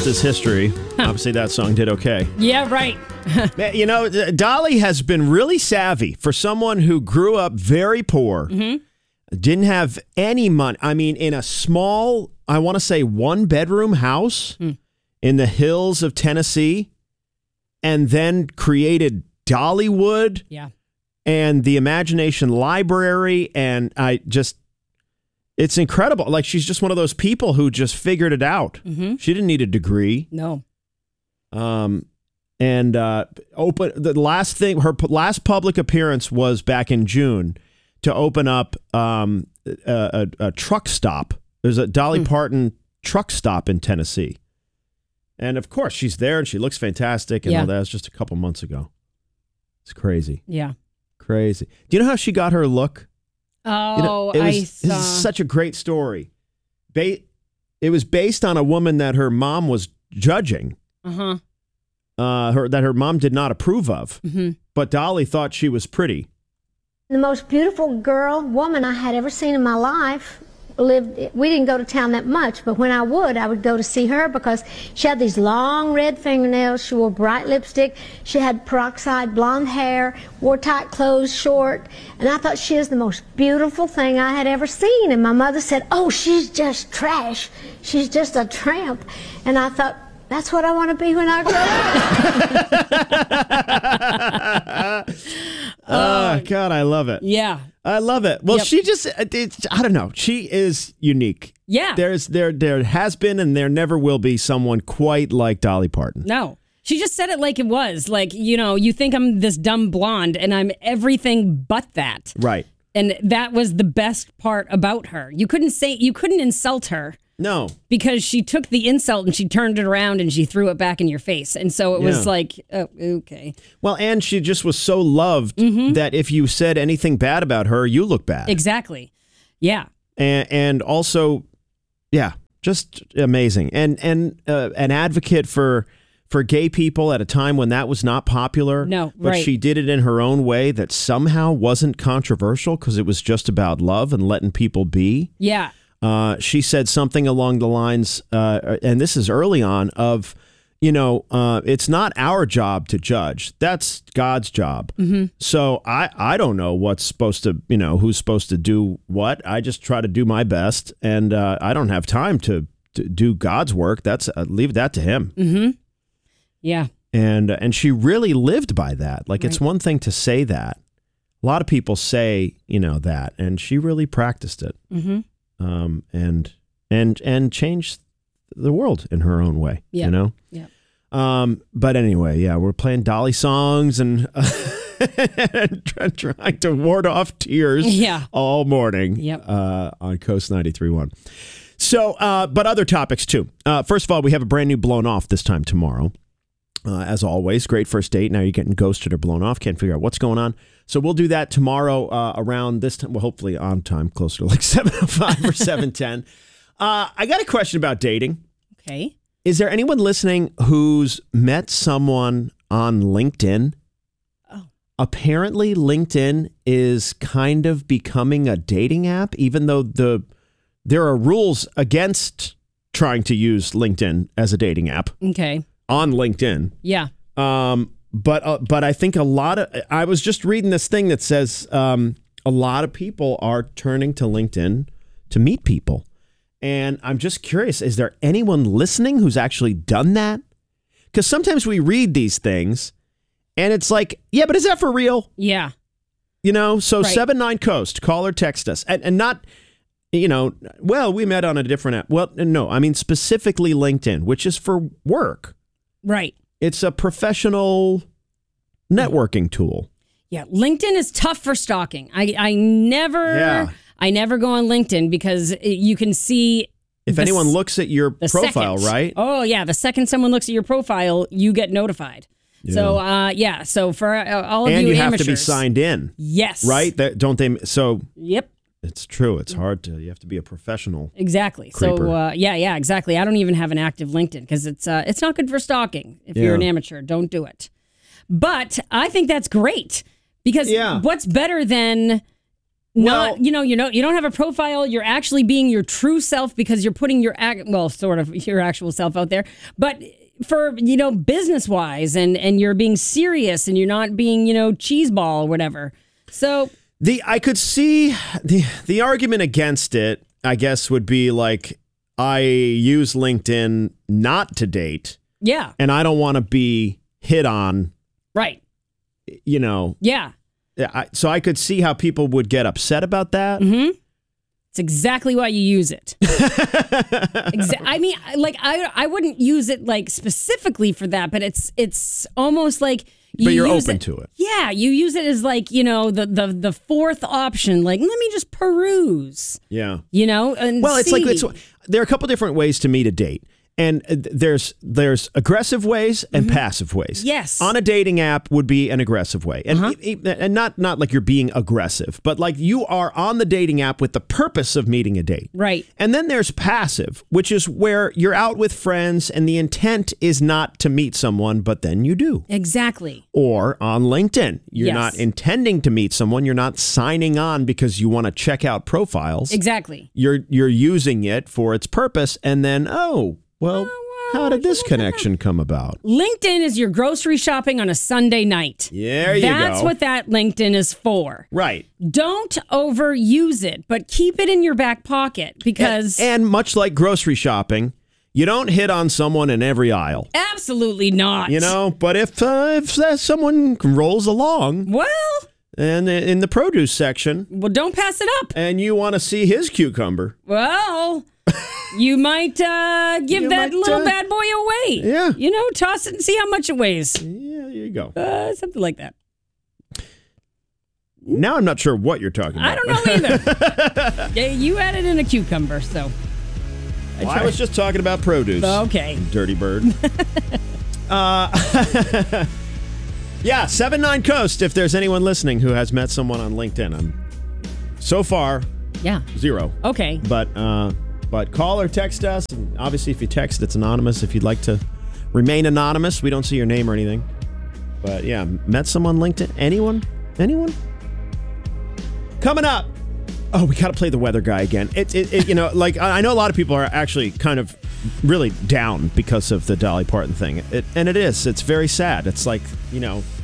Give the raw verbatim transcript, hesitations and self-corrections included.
Rest is history. Huh. Obviously, that song did okay. Yeah, right. You know, Dolly has been really savvy for someone who grew up very poor, mm-hmm. didn't have any money. I mean, in a small, I want to say one bedroom house mm. in the hills of Tennessee, and then created Dollywood yeah. and the Imagination Library. And I just, it's incredible. Like, she's just one of those people who just figured it out. Mm-hmm. She didn't need a degree. No. Um, and uh, open the last thing, her p- last public appearance was back in June to open up um, a, a, a truck stop. There's a Dolly mm. Parton truck stop in Tennessee. And of course, she's there and she looks fantastic. And yeah. all that was just a couple months ago. It's crazy. Yeah. Crazy. Do you know how she got her look? Oh, you know, it was, I saw. This is such a great story. Ba- it was based on a woman that her mom was judging. Uh-huh. Uh, her that her mom did not approve of. Mm-hmm. But Dolly thought she was pretty. The most beautiful girl, woman I had ever seen in my life lived. We didn't go to town that much, but when I would, I would go to see her because she had these long red fingernails. She wore bright lipstick. She had peroxide blonde hair, wore tight clothes, short. And I thought she was the most beautiful thing I had ever seen. And my mother said, "Oh, she's just trash. She's just a tramp." And I thought, that's what I want to be when I grow up. Oh, God, I love it. Yeah. I love it. Well, yep. she just, it's, I don't know. She is unique. Yeah. There's, there, there has been and there never will be someone quite like Dolly Parton. No. She just said it like it was. Like, you know, you think I'm this dumb blonde and I'm everything but that. Right. And that was the best part about her. You couldn't say, you couldn't insult her. No. Because she took the insult and she turned it around and she threw it back in your face. And so it yeah. was like, oh, okay. Well, and she just was so loved mm-hmm. that if you said anything bad about her, you look bad. Exactly. Yeah. And, and also, yeah, just amazing. And and uh, an advocate for for gay people at a time when that was not popular. No, but right. she did it in her own way that somehow wasn't controversial because it was just about love and letting people be. Yeah. Uh, she said something along the lines, uh, and this is early on, of, you know, uh, it's not our job to judge. That's God's job. Mm-hmm. So I, I don't know what's supposed to, you know, who's supposed to do what. I just try to do my best, and uh, I don't have time to, to do God's work. That's uh, leave that to him. Mm-hmm. Yeah. And, uh, and she really lived by that. Like, right. It's one thing to say that. A lot of people say, you know, that, and she really practiced it. Mm-hmm. Um, and and and change the world in her own way, yeah. you know? Yeah. Um, but anyway, yeah, we're playing Dolly songs and, uh, and trying to ward off tears yeah. all morning yep. uh, on Coast ninety-three point one. So, uh, but other topics too. Uh, first of all, we have a brand new Blown Off this time tomorrow. Uh, as always, great first date. Now you're getting ghosted or blown off. Can't figure out what's going on. So we'll do that tomorrow uh, around this time. Well, hopefully on time, closer to like seven oh five or seven ten. Uh, I got a question about dating. Okay. Is there anyone listening who's met someone on LinkedIn? Oh. Apparently, LinkedIn is kind of becoming a dating app, even though the there are rules against trying to use LinkedIn as a dating app. Okay. On LinkedIn. Yeah. Um, but uh, but I think a lot of I was just reading this thing that says um, a lot of people are turning to LinkedIn to meet people. And I'm just curious, is there anyone listening who's actually done that? Because sometimes we read these things and it's like, yeah, but is that for real? Yeah. You know, so right. seven nine Coast, call or text us. And, and not, you know, well, we met on a different app. Well, no, I mean specifically LinkedIn, which is for work. Right. It's a professional networking tool. Yeah. LinkedIn is tough for stalking. I, I never, yeah. I never go on LinkedIn because you can see. If the, anyone looks at your profile, second. right? Oh, yeah. The second someone looks at your profile, you get notified. Yeah. So, uh, yeah. So for uh, all of and you you amateurs. have to be signed in. Yes. Right? That, don't they? So. Yep. It's true. It's hard to, you have to be a professional. Exactly. Creeper. So, uh, yeah, yeah, exactly. I don't even have an active LinkedIn because it's uh, it's not good for stalking. If yeah. you're an amateur, don't do it. But I think that's great because yeah. what's better than Not, Well- you know, you know, you don't have a profile. You're actually being your true self because you're putting your, ac- well, sort of your actual self out there. But for, you know, business wise, and and you're being serious, and you're not being, you know, cheeseball or whatever. So The I could see the the argument against it, I guess, would be like, I use LinkedIn not to date, yeah, and I don't want to be hit on, right, you know. yeah. I, so I could see how people would get upset about that. Mm-hmm. It's exactly why you use it. Exa- I mean, like I I wouldn't use it like specifically for that, but it's it's almost like. You But you're use open it, to it. Yeah, you use it as like, you know, the the the fourth option. Like, let me just peruse. Yeah. You know, and Well, it's see. like it's, there are a couple different ways to meet a date. And uh, there's there's aggressive ways and passive ways. Yes. On a dating app would be an aggressive way. And Uh-huh. e- e- and not not like you're being aggressive, but like you are on the dating app with the purpose of meeting a date. Right. And then there's passive, which is where you're out with friends and the intent is not to meet someone, but then you do. Exactly. Or on LinkedIn, you're Yes. not intending to meet someone, you're not signing on because you want to check out profiles. Exactly. You're you're using it for its purpose, and then oh well, well, how did this connection come about? LinkedIn is your grocery shopping on a Sunday night. There you That's go. what that LinkedIn is for. Right. Don't overuse it, but keep it in your back pocket because And, and much like grocery shopping, you don't hit on someone in every aisle. absolutely not. You know, but if uh, if uh, someone rolls along Well, and in the produce section, well, don't pass it up. and you want to see his cucumber, Well, you might uh, give You that might, little uh, bad boy away. Yeah. You know, toss it and see how much it weighs. yeah, there you go. Uh, something like that. Now I'm not sure what you're talking about. I don't know either. Yeah, you added in a cucumber, so. Well, I was just talking about produce. Okay. Dirty bird. uh, yeah, seven nine Coast, if there's anyone listening who has met someone on LinkedIn. I'm so far Yeah. zero. Okay. But uh, but call or text us. And obviously, if you text, it's anonymous. If you'd like to remain anonymous, we don't see your name or anything. But yeah, met someone on LinkedIn. Anyone? Anyone? Coming up. Oh, we got to play the weather guy again. It, it, it, you know, like I I know a lot of people are actually kind of really down because of the Dolly Parton thing. It, and it is. It's very sad. It's like, you know,